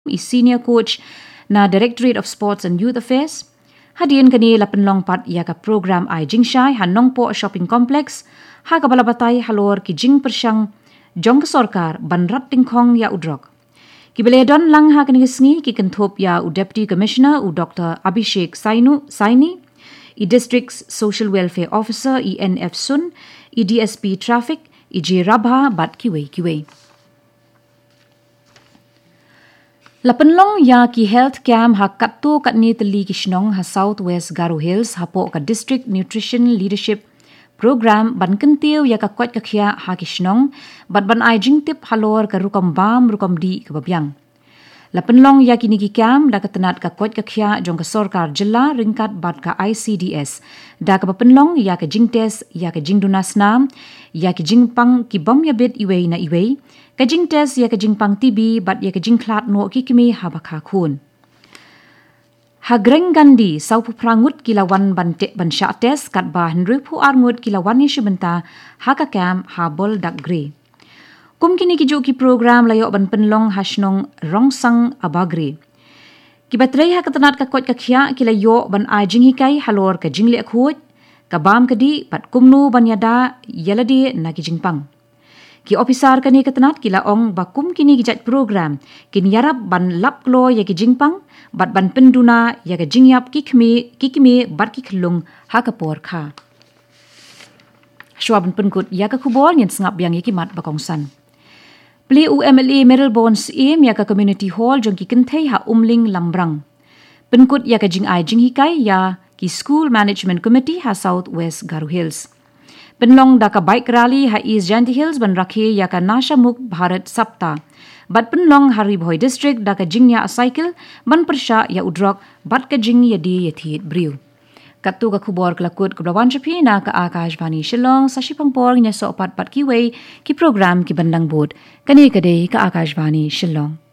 senior coach na Directorate of Sports and Youth Affairs. Hadian kani lapenlong pat ia ka program ai jingshai hanong po shopping complex ha ka balabatay halor ki jing persyang jong ka sorkar banrat tingkong ya udrok. Ki beledon lang ha kani sngi ki kentop ya u Deputy Commissioner u Dr. Abhishek Saini, i District's Social Welfare Officer i NF Sun, i DSP Traffic, i J Rabha bat kiway. Lapenlong ya ki health camp ha katto katni teli kishnong ha Southwest Garo Hills ha po ka District Nutrition Leadership Program ban kentiu ya ka kwat ka khia ha kishnong ban ai jingtip halor ka rukam di ka babyang. Lapenlong ya kini ki camp da katenat ka kwat ka khia jong ka sorkar jilla ringkat bat ka ICDS da ka papenlong ya ka jingtes ya ka jingdunas nam ya ki jingpang ki bam ya bet iwei na iwei ka jingtes ya ka jingpang TB bat ya ka jingklat no ki kimi ha bakha khun. Hagreng gandi saupu prangut kilawan bante bansha tes kat ba henrupu arngut kilawan ni shibenta ha ka camp ha bol dak gre. Kum kini ki jo ki program layo ban penlong hasnong rongsang abagre. Ki batrei ha katanat ka kot ka khia kilayo ban ai jinghikai halor ka jingle khut ka bam kadi pat kumnu ban yada yaladi na ki jingpang. Ki officer kani katanat kila ong bakum kini ki jat program kin yarap ban lap klo ya ki jingpang bat ban penduna ya ka jingyap kikmi bat ki khlung ha ka por kha. Shwa ban penkut ya ka khubol nyen sngap yang ki mat bakongsan. Pli UMLA Marylebones im ya ka community hall jong ki kenthei ha umling lambrang. Penkut ya ka jing ai jing hikai ya ki school management committee ha Southwest Garo Hills. Penlong da ka bike rally ha East Janti Hills ban rakhe ya ka Nasha Muk Bharat Sapta. Bat penlong Hari Bhoi district da ka jingnya a cycle ban persha ya udrok bat ka jing ya di yathit briu. Katu ka khubor klakut kublawan chapi na ka Akashvani Shillong sashi pangpor nya so pat ki way ki program ki bandang bot kani kadei ka Akashvani Shillong.